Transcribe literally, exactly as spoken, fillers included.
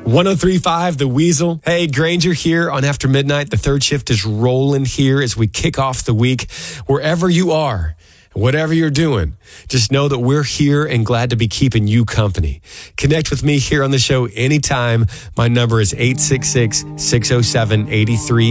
one oh three point five, The Weasel. Hey, Granger here on After Midnight. The third shift is rolling here as we kick off the week. Wherever you are, whatever you're doing, just know that we're here and glad to be keeping you company. Connect with me here on the show anytime. My number is eight six six, six oh seven, eight three